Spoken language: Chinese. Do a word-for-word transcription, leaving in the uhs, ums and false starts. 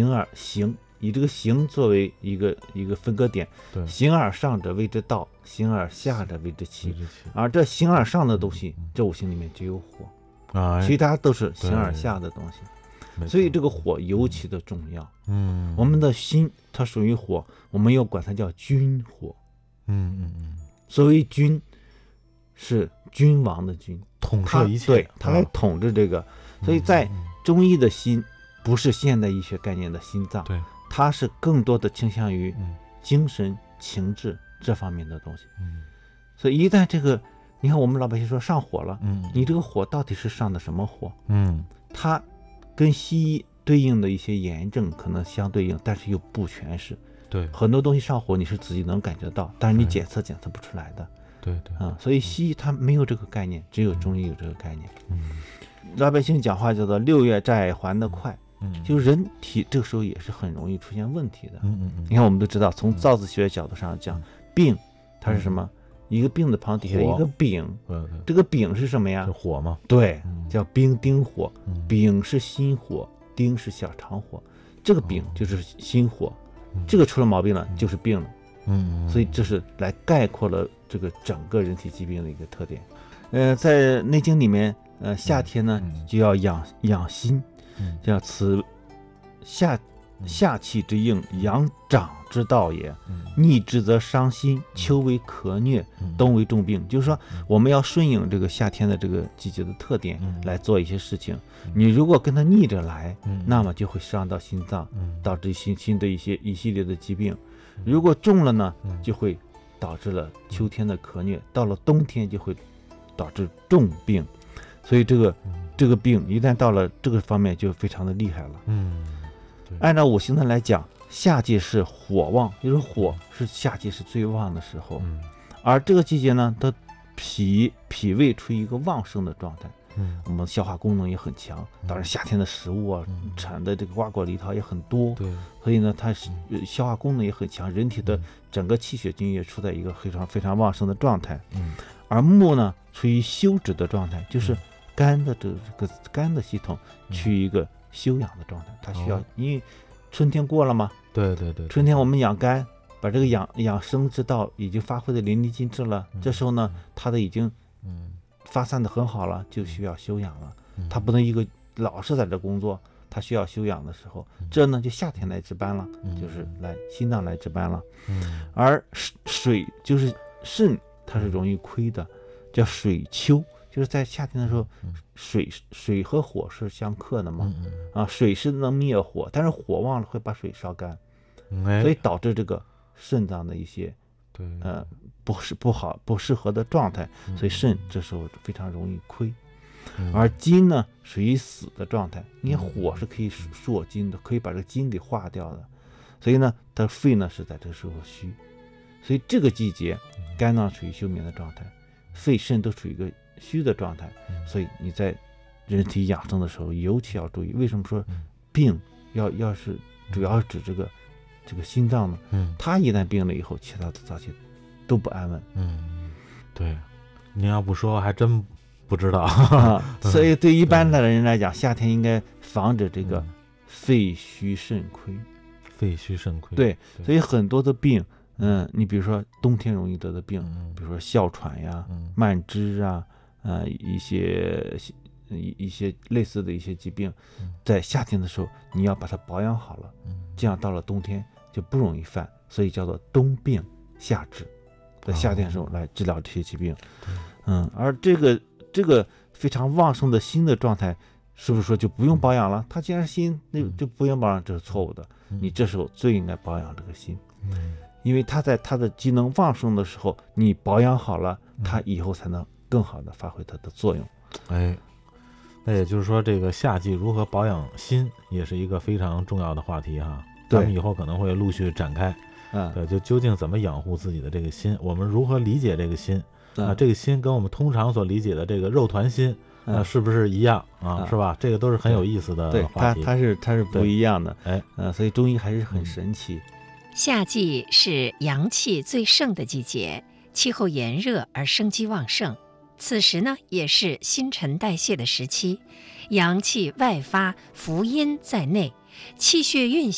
形而形，以这个形作为一个一个分割点，形而上者谓之道，形而下者谓之气。而这形而上的东西， 嗯、 这五行里面只有火， 啊， 其他都是形而下的东西。所以这个火尤其的重要。 嗯， 我们的心它属于火，我们要管它叫君火。 嗯嗯嗯， 所谓君，是君王的君， 统摄一切， 对，他来统治这个。 嗯、 所以在中医的心，不是现代医学概念的心脏， 对， 它是更多的倾向于精神、情志这方面的东西。 嗯， 所以一旦这个，你看我们老百姓说上火了， 嗯， 你这个火到底是上的什么火？ 嗯， 它跟西医对应的一些炎症可能相对应，但是又不全是。 对， 很多东西上火你是自己能感觉到，但是你检测检测不出来的。 对对啊、嗯，所以西医它没有这个概念，只有中医有这个概念。 嗯， 老百姓讲话叫做六月债还得快， 嗯， 就人体这个时候也是很容易出现问题的。 嗯嗯嗯， 你看我们都知道，从造字学角度上讲，嗯、病它是什么？一个病的旁底下一个丙，这个丙是什么呀？ 是火吗？ 对，叫兵丁火。 嗯、 丙是心火，丁是小肠火，这个丙就是心火，嗯、这个出了毛病了就是病了。 嗯， 所以这是来概括了这个整个人体疾病的一个特点。呃，在《内经》里面，呃，夏天呢、嗯、就要养养心， 嗯、 叫此夏夏气之应，阳长之道也。 嗯、 逆之则伤心，秋为咳疟， 嗯、 冬为重病。就是说，我们要顺应这个夏天的这个季节的特点、 嗯、 来做一些事情。你如果跟它逆着来， 嗯、 那么就会伤到心脏， 嗯、 导致心心的一些一系列的疾病。如果重了呢， 嗯、 就会导致了秋天的咳疟，到了冬天就会导致重病。所以这个、 嗯、 这个病一旦到了这个方面就非常的厉害了。 嗯， 按照五行的来讲，夏季是火旺，就是火是夏季是最旺的时候。 嗯， 而这个季节呢，它脾脾胃处于一个旺盛的状态。 嗯， 我们消化功能也很强，当然夏天的食物啊， 嗯、 产的这个瓜果梨桃也很多， 对， 所以呢，它是消化功能也很强，人体的整个气血津液处在一个非常非常旺盛的状态。 嗯， 而木呢，处于休止的状态，就是肝的这个肝的系统处于一个休养的状态，它需要、 哦、 因为春天过了嘛， 对对 对, 对， 春天我们养肝，把这个养养生之道已经发挥的淋漓尽致了， 嗯、 这时候呢，它的已经嗯。 发散的很好了，就需要休养了。 嗯、 他不能一个老是在这工作，他需要休养的时候， 嗯、 这呢就夏天来值班了， 嗯、 就是来心脏来值班了。 嗯、 而水就是肾，它是容易亏的，叫水秋，就是在夏天的时候， 嗯、 水水和火是相克的嘛。 嗯、 啊，水是能灭火，但是火旺了会把水烧干， 嗯、 所以导致这个肾脏的一些对呃。不是不好不适合的状态，所以肾这时候非常容易亏。 嗯、 而金呢属于死的状态，你看火是可以烁金的，可以把这个金给化掉的，所以呢它肺呢是在这个时候虚，所以这个季节肝脏处于休眠的状态，肺肾都处于一个虚的状态，所以你在人体养生的时候尤其要注意。为什么说病要要是主要是指这个这个心脏呢？ 嗯， 它一旦病了以后，其他的脏器都不安稳。 嗯，对，您要不说还真不知道。 啊、所以对一般的人来讲，夏天应该防止这个肺虚肾亏。 肺虚肾亏， 对，所以很多的病，嗯，你比如说冬天容易得的病， 嗯、 比如说哮喘呀、 嗯、 慢支啊，呃，一些一一些类似的一些疾病， 嗯、 在夏天的时候你要把它保养好了， 嗯、 这样到了冬天就不容易犯，所以叫做冬病夏治。在夏天的时候来治疗这些疾病， 哦、 嗯，而这个这个非常旺盛的心的状态，是不是说就不用保养了？它既然是心，那就不用保养，这是错误的。 嗯、 你这时候最应该保养这个心， 嗯、 因为它在它的机能旺盛的时候，你保养好了，它以后才能更好的发挥它的作用。 哎，那也就是说，这个夏季如何保养心，也是一个非常重要的话题哈。咱们以后可能会陆续展开。 嗯， 对，就究竟怎么养护自己的这个心，我们如何理解这个心、 嗯、 啊？这个心跟我们通常所理解的这个肉团心啊、 嗯， 是不是一样啊？ 嗯、 是吧？这个都是很有意思的话题。 对，它它是它是不一样的， 哎， 呃，所以中医还是很神奇。 夏季是阳气最盛的季节，气候炎热而生机旺盛，此时呢也是新陈代谢的时期，阳气外发，福阴在内，气血运行